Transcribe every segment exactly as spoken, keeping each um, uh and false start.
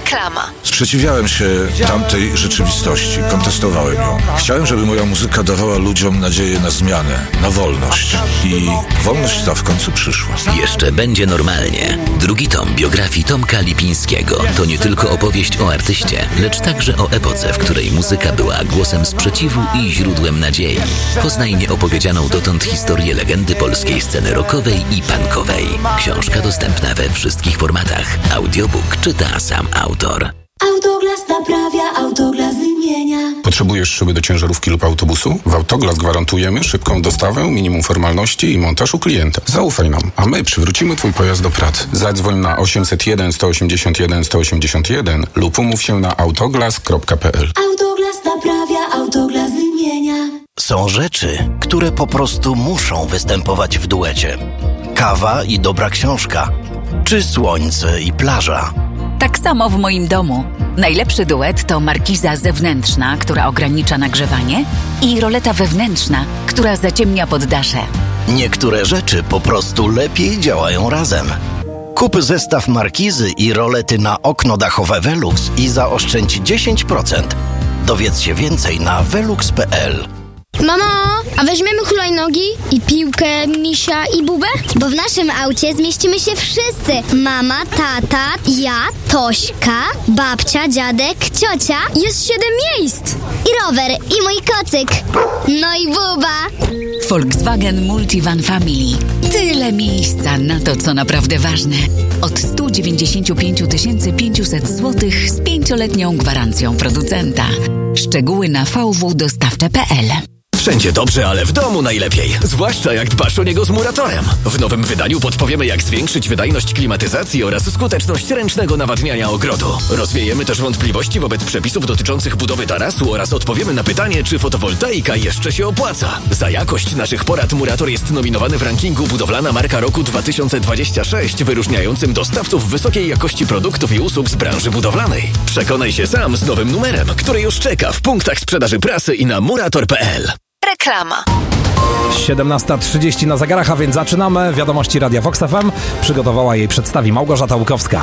Reklama. Sprzeciwiałem się tamtej rzeczywistości, kontestowałem ją. Chciałem, żeby moja muzyka dawała ludziom nadzieję na zmianę, na wolność. I wolność ta w końcu przyszła. Jeszcze będzie normalnie. Drugi tom biografii Tomka Lipińskiego to nie tylko opowieść o artyście, lecz także o epoce, w której muzyka była głosem sprzeciwu i źródłem nadziei. Poznaj nieopowiedzianą dotąd historię legendy polskiej sceny rockowej i punkowej. Książka dostępna we wszystkich formatach. Audiobook czyta sam autor. Autoglas naprawia, Autoglas wymienia. Potrzebujesz szyby do ciężarówki lub autobusu? W Autoglas gwarantujemy szybką dostawę, minimum formalności i montaż u klienta. Zaufaj nam, a my przywrócimy Twój pojazd do pracy. Zadzwoń na osiemset jeden sto osiemdziesiąt jeden sto osiemdziesiąt jeden lub umów się na autoglas kropka p l. Autoglas naprawia, Autoglas wymienia. Są rzeczy, które po prostu muszą występować w duecie. Kawa i dobra książka, czy słońce i plaża. Tak samo w moim domu. Najlepszy duet to markiza zewnętrzna, która ogranicza nagrzewanie, i roleta wewnętrzna, która zaciemnia poddasze. Niektóre rzeczy po prostu lepiej działają razem. Kup zestaw markizy i rolety na okno dachowe Velux i zaoszczędź dziesięć procent. Dowiedz się więcej na velux kropka p l. Mamo, a weźmiemy hulajnogi i piłkę, misia i bubę? Bo w naszym aucie zmieścimy się wszyscy. Mama, tata, ja, Tośka, babcia, dziadek, ciocia. Jest siedem miejsc. I rower, i mój kocyk. No i buba. Volkswagen Multivan Family. Tyle miejsca na to, co naprawdę ważne. Od sto dziewięćdziesiąt pięć tysięcy pięćset złotych z pięcioletnią gwarancją producenta. Szczegóły na v w dostawcze kropka p l. Wszędzie dobrze, ale w domu najlepiej. Zwłaszcza jak dbasz o niego z Muratorem. W nowym wydaniu podpowiemy, jak zwiększyć wydajność klimatyzacji oraz skuteczność ręcznego nawadniania ogrodu. Rozwiejemy też wątpliwości wobec przepisów dotyczących budowy tarasu oraz odpowiemy na pytanie, czy fotowoltaika jeszcze się opłaca. Za jakość naszych porad Murator jest nominowany w rankingu Budowlana Marka Roku dwa tysiące dwudziestego szóstego, wyróżniającym dostawców wysokiej jakości produktów i usług z branży budowlanej. Przekonaj się sam z nowym numerem, który już czeka w punktach sprzedaży prasy i na murator kropka p l. Reklama. siedemnasta trzydzieści na zegarach, a więc zaczynamy. Wiadomości Radia Vox F M. Przygotowała jej przedstawi Małgorzata Łukowska.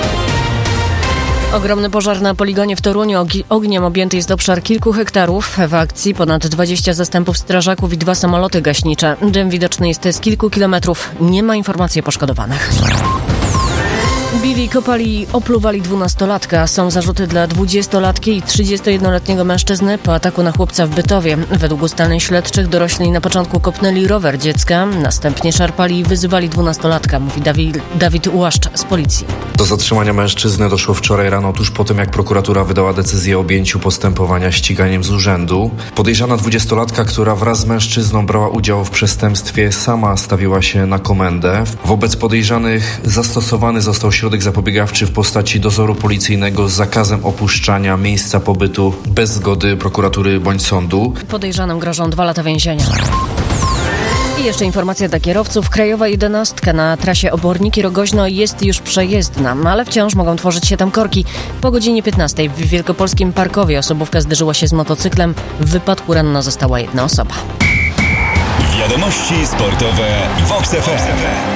Ogromny pożar na poligonie w Toruniu. Ogniem objęty jest obszar kilku hektarów. W akcji ponad dwadzieścia zastępów strażaków i dwa samoloty gaśnicze. Dym widoczny jest z kilku kilometrów. Nie ma informacji o poszkodowanych. Bili, kopali i opluwali dwunastolatka. Są zarzuty dla dwudziestolatki i trzydziestojednoletniego mężczyzny po ataku na chłopca w Bytowie. Według ustaleń śledczych dorośli na początku kopnęli rower dziecka, następnie szarpali i wyzywali dwunastolatka, mówi Dawid, Dawid Ułaszcz z policji. Do zatrzymania mężczyzny doszło wczoraj rano, tuż po tym, jak prokuratura wydała decyzję o objęciu postępowania ściganiem z urzędu. Podejrzana dwudziestolatka, która wraz z mężczyzną brała udział w przestępstwie, sama stawiła się na komendę. Wobec podejrzanych zastosowany został środek zapobiegawczy w postaci dozoru policyjnego z zakazem opuszczania miejsca pobytu bez zgody prokuratury bądź sądu. Podejrzanym grożą dwa lata więzienia. I jeszcze informacja dla kierowców. Krajowa jedenastka na trasie Oborniki-Rogoźno jest już przejezdna, ale wciąż mogą tworzyć się tam korki. Po godzinie piętnastej w Wielkopolskim Parkowie osobówka zderzyła się z motocyklem. W wypadku ranna została jedna osoba. Wiadomości sportowe Vox F M.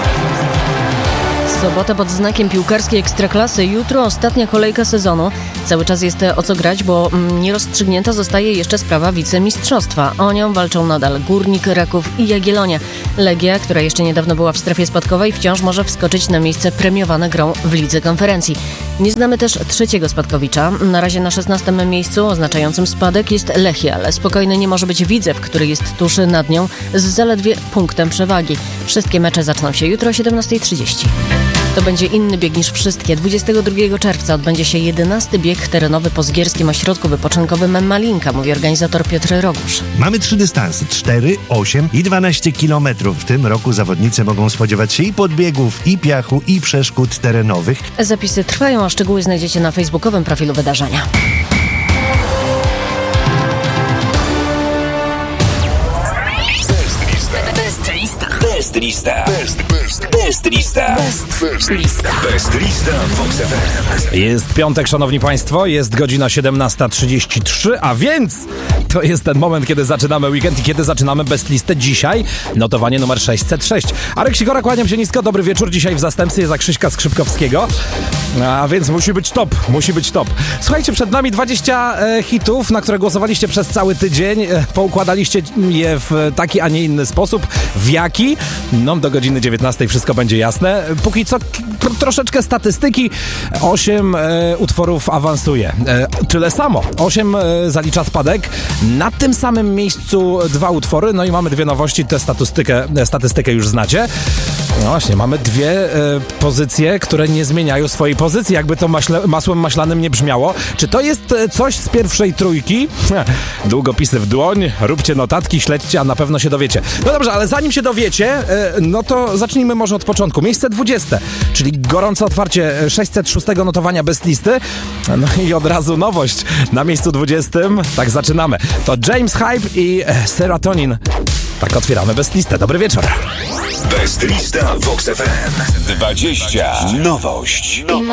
Sobota pod znakiem piłkarskiej Ekstraklasy. Jutro ostatnia kolejka sezonu. Cały czas jest o co grać, bo nierozstrzygnięta zostaje jeszcze sprawa wicemistrzostwa. O nią walczą nadal Górnik, Raków i Jagiellonia. Legia, która jeszcze niedawno była w strefie spadkowej, wciąż może wskoczyć na miejsce premiowane grą w Lidze Konferencji. Nie znamy też trzeciego spadkowicza. Na razie na szesnastym miejscu oznaczającym spadek jest Lechia, ale spokojny nie może być Widzew, który jest tuż nad nią z zaledwie punktem przewagi. Wszystkie mecze zaczną się jutro o siedemnasta trzydzieści. To będzie inny bieg niż wszystkie. dwudziestego drugiego czerwca odbędzie się jedenasty bieg terenowy po Zgierskim Ośrodku Wypoczynkowym Malinka, mówi organizator Piotr Rogusz. Mamy trzy dystansy, cztery, osiem i dwanaście kilometrów. W tym roku zawodnicy mogą spodziewać się i podbiegów, i piachu, i przeszkód terenowych. Zapisy trwają, a szczegóły znajdziecie na facebookowym profilu wydarzenia. Best lista. Best, best, best lista. Best, best lista. Best lista Vox F M. Jest piątek, szanowni państwo, jest godzina siedemnasta trzydzieści trzy, a więc to jest ten moment, kiedy zaczynamy weekend i kiedy zaczynamy Best Listę. Dzisiaj notowanie numer sześćset sześć. Arek Sikora, kłaniam się nisko, dobry wieczór. Dzisiaj w zastępstwie za Krzyśka Skrzypkowskiego. A więc musi być top, musi być top. Słuchajcie, przed nami dwadzieścia e, hitów, na które głosowaliście przez cały tydzień. E, poukładaliście je w taki, a nie inny sposób. W jaki? No, do godziny dziewiętnastej wszystko będzie jasne. Póki co tr- troszeczkę statystyki. Osiem e, utworów awansuje. E, tyle samo. Osiem e, zalicza spadek. Na tym samym miejscu dwa utwory. No i mamy dwie nowości. Tę statystykę, statystykę już znacie. No właśnie, mamy dwie e, pozycje, które nie zmieniają swojej pozycji, jakby to maśle, masłem maślanym nie brzmiało. Czy to jest e, coś z pierwszej trójki? Długopisy w dłoń, róbcie notatki, śledźcie, a na pewno się dowiecie. No dobrze, ale zanim się dowiecie, e, no to zacznijmy może od początku. Miejsce dwudzieste, czyli gorące otwarcie sześćset szóstego notowania Best Listy. No i od razu nowość na miejscu dwudziestym. Tak zaczynamy. To James Hype i e, Serotonin. Tak otwieramy Best Listę. Dobry wieczór. Best Lista Vox F M. dwadzieścia. Nowość.